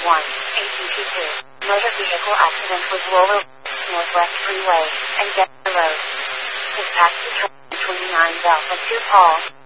ATP2. Motor vehicle accident with Roller Northwest Freeway and Getty Road. Dispatch to 29 Delta 2 Paul.